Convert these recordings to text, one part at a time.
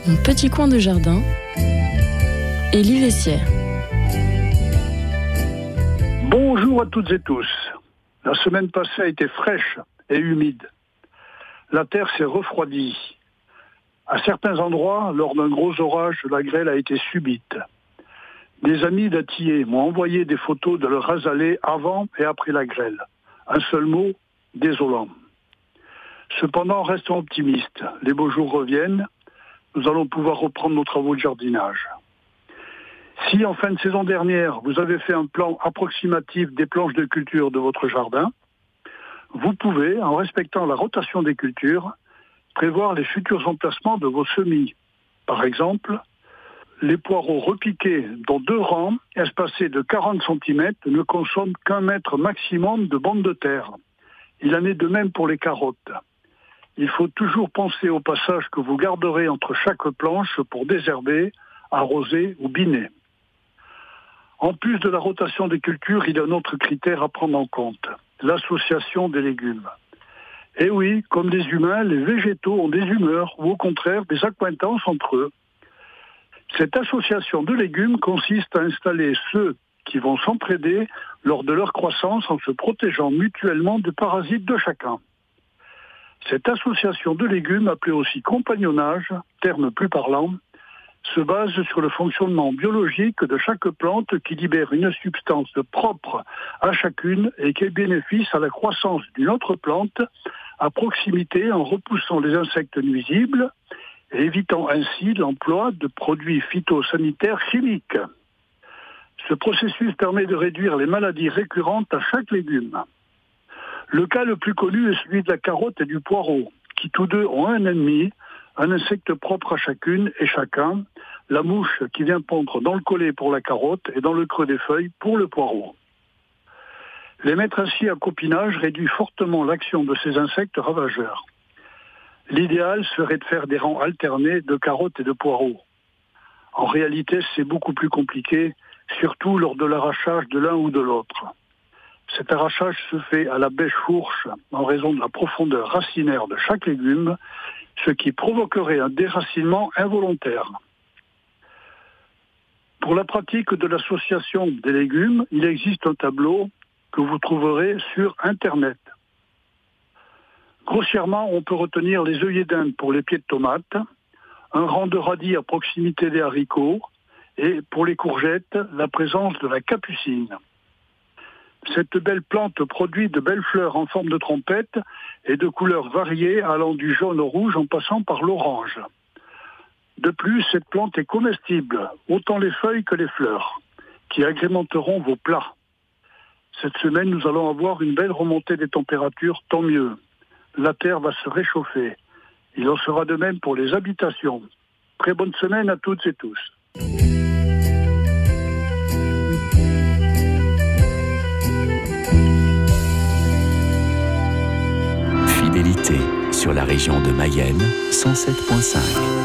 Mon petit coin de jardin. Élie Vessière. Bonjour à toutes et tous. La semaine passée a été fraîche et humide. La terre s'est refroidie. À certains endroits, lors d'un gros orage, la grêle a été subite. Des amis d'Attier m'ont envoyé des photos de leur azalée avant et après la grêle. Un seul mot, désolant. Cependant, restons optimistes. Les beaux jours reviennent. Nous allons pouvoir reprendre nos travaux de jardinage. Si en fin de saison dernière, vous avez fait un plan approximatif des planches de culture de votre jardin, vous pouvez, en respectant la rotation des cultures, prévoir les futurs emplacements de vos semis. Par exemple, les poireaux repiqués dans 2 rangs, espacés de 40 cm, ne consomment qu'1 mètre maximum de bande de terre. Il en est de même pour les carottes. Il faut toujours penser au passage que vous garderez entre chaque planche pour désherber, arroser ou biner. En plus de la rotation des cultures, il y a un autre critère à prendre en compte, l'association des légumes. Et oui, comme les humains, les végétaux ont des humeurs ou au contraire des accointances entre eux. Cette association de légumes consiste à installer ceux qui vont s'entraider lors de leur croissance en se protégeant mutuellement des parasites de chacun. Cette association de légumes, appelée aussi compagnonnage, terme plus parlant, se base sur le fonctionnement biologique de chaque plante qui libère une substance propre à chacune et qui bénéficie à la croissance d'une autre plante à proximité en repoussant les insectes nuisibles et évitant ainsi l'emploi de produits phytosanitaires chimiques. Ce processus permet de réduire les maladies récurrentes à chaque légume. Le cas le plus connu est celui de la carotte et du poireau, qui tous deux ont un ennemi, un insecte propre à chacune et chacun, la mouche qui vient pondre dans le collet pour la carotte et dans le creux des feuilles pour le poireau. Les mettre ainsi à copinage réduit fortement l'action de ces insectes ravageurs. L'idéal serait de faire des rangs alternés de carottes et de poireaux. En réalité, c'est beaucoup plus compliqué, surtout lors de l'arrachage de l'un ou de l'autre. Cet arrachage se fait à la bêche-fourche en raison de la profondeur racinaire de chaque légume, ce qui provoquerait un déracinement involontaire. Pour la pratique de l'association des légumes, il existe un tableau que vous trouverez sur Internet. Grossièrement, on peut retenir les œillets d'Inde pour les pieds de tomates, un rang de radis à proximité des haricots et, pour les courgettes, la présence de la capucine. Cette belle plante produit de belles fleurs en forme de trompette et de couleurs variées allant du jaune au rouge en passant par l'orange. De plus, cette plante est comestible, autant les feuilles que les fleurs, qui agrémenteront vos plats. Cette semaine, nous allons avoir une belle remontée des températures, tant mieux. La terre va se réchauffer. Il en sera de même pour les habitations. Très bonne semaine à toutes et tous. Fidélité sur la région de Mayenne, 107.5.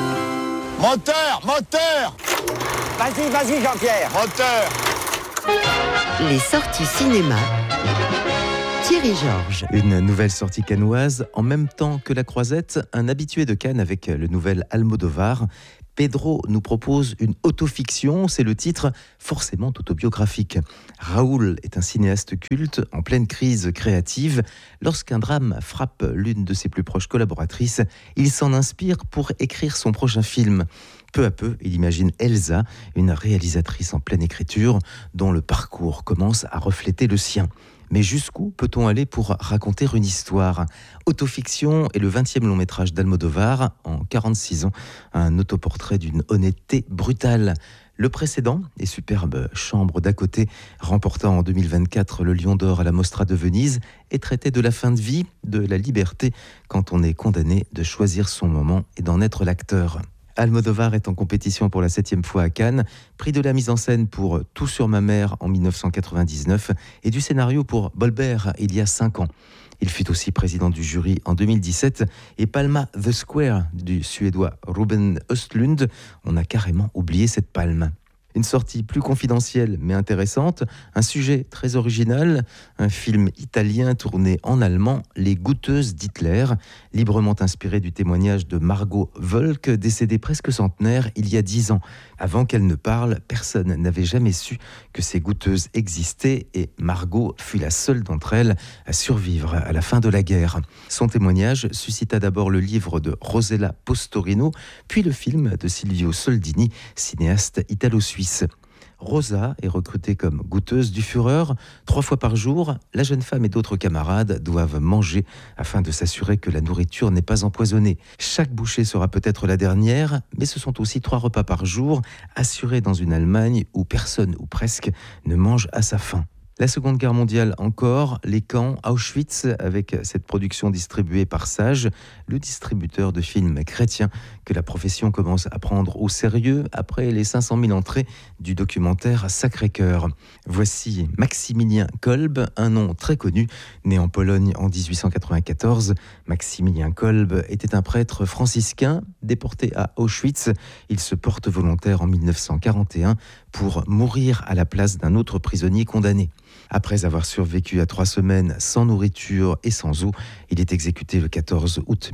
Moteur! Vas-y, Jean-Pierre. Moteur! Les sorties cinéma. Thierry Georges. Une nouvelle sortie cannoise, en même temps que La Croisette, un habitué de Cannes avec le nouvel Almodovar. Pedro nous propose une autofiction, c'est le titre, forcément autobiographique. Raoul est un cinéaste culte en pleine crise créative. Lorsqu'un drame frappe l'une de ses plus proches collaboratrices, il s'en inspire pour écrire son prochain film. Peu à peu, il imagine Elsa, une réalisatrice en pleine écriture, dont le parcours commence à refléter le sien. Mais jusqu'où peut-on aller pour raconter une histoire ? Autofiction est le 20e long métrage d'Almodovar, en 46 ans, un autoportrait d'une honnêteté brutale. Le précédent, et superbe Chambre d'à côté, remportant en 2024 le Lion d'Or à la Mostra de Venise, et traitait de la fin de vie, de la liberté, quand on est condamné de choisir son moment et d'en être l'acteur. Almodovar est en compétition pour la 7e fois à Cannes, prix de la mise en scène pour Tout sur ma mère en 1999 et du scénario pour Bolbert il y a 5 ans. Il fut aussi président du jury en 2017 et Palma The Square du Suédois Ruben Östlund. On a carrément oublié cette palme. Une sortie plus confidentielle mais intéressante, un sujet très original, un film italien tourné en allemand, Les Goûteuses d'Hitler, librement inspiré du témoignage de Margot Volk, décédée presque centenaire il y a 10 ans. Avant qu'elle ne parle, personne n'avait jamais su que ces goûteuses existaient et Margot fut la seule d'entre elles à survivre à la fin de la guerre. Son témoignage suscita d'abord le livre de Rosella Postorino, puis le film de Silvio Soldini, cinéaste italo-suisse. Rosa est recrutée comme goûteuse du Führer. 3 fois par jour, la jeune femme et d'autres camarades doivent manger afin de s'assurer que la nourriture n'est pas empoisonnée. Chaque bouchée sera peut-être la dernière, mais ce sont aussi 3 repas par jour, assurés dans une Allemagne où personne ou presque ne mange à sa faim. La Seconde Guerre mondiale encore, les camps, Auschwitz, avec cette production distribuée par Sage, le distributeur de films chrétiens que la profession commence à prendre au sérieux après les 500 000 entrées du documentaire Sacré-Cœur. Voici Maximilien Kolbe, un nom très connu, né en Pologne en 1894. Maximilien Kolbe était un prêtre franciscain déporté à Auschwitz. Il se porte volontaire en 1941 pour mourir à la place d'un autre prisonnier condamné. Après avoir survécu à 3 semaines sans nourriture et sans eau, il est exécuté le 14 août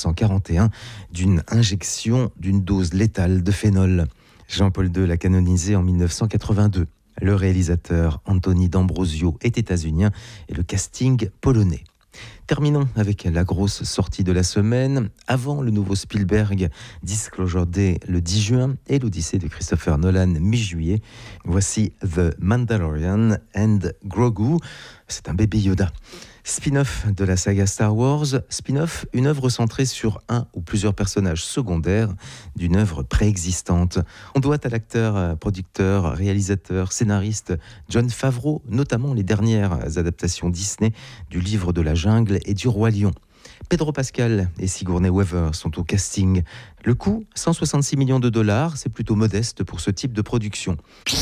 1941 d'une injection d'une dose létale de phénol. Jean-Paul II l'a canonisé en 1982. Le réalisateur Anthony D'Ambrosio est états-unien et le casting polonais. Terminons avec la grosse sortie de la semaine. Avant le nouveau Spielberg, Disclosure Day le 10 juin et l'Odyssée de Christopher Nolan mi-juillet. Voici The Mandalorian and Grogu. C'est un bébé Yoda. Spin-off de la saga Star Wars. Spin-off, une œuvre centrée sur un ou plusieurs personnages secondaires d'une œuvre préexistante. On doit à l'acteur, producteur, réalisateur, scénariste Jon Favreau, notamment les dernières adaptations Disney du Livre de la Jungle et du Roi Lion. Pedro Pascal et Sigourney Weaver sont au casting. Le coût, 166 millions de dollars, c'est plutôt modeste pour ce type de production.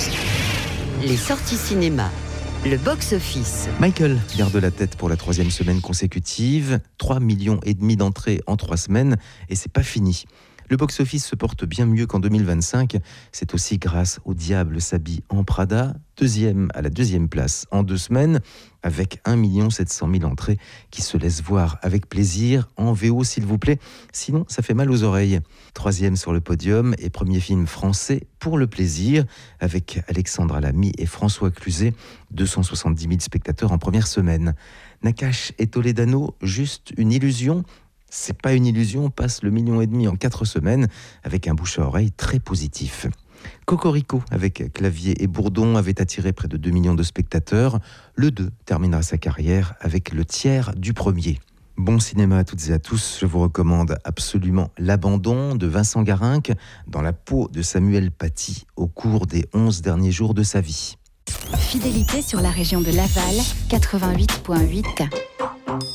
Les sorties cinéma. Le box-office. Michael garde la tête pour la 3e semaine consécutive. 3,5 millions d'entrées en 3 semaines et c'est pas fini. Le box-office se porte bien mieux qu'en 2025. C'est aussi grâce au Diable s'habille en Prada, deuxième à la 2e place en 2 semaines, avec 1 700 000 entrées qui se laissent voir avec plaisir. En VO, s'il vous plaît, sinon ça fait mal aux oreilles. 3e sur le podium et premier film français pour le plaisir, avec Alexandra Lamy et François Cluzet, 270 000 spectateurs en première semaine. Nakache et Toledano, juste une illusion ? C'est pas une illusion, passe le 1,5 million en 4 semaines avec un bouche à oreille très positif. Cocorico avec Clavier et Bourdon avait attiré près de 2 millions de spectateurs. Le 2 terminera sa carrière avec le tiers du premier. Bon cinéma à toutes et à tous, je vous recommande absolument L'Abandon de Vincent Garinck dans la peau de Samuel Paty au cours des 11 derniers jours de sa vie. Fidélité sur la région de Laval, 88.8.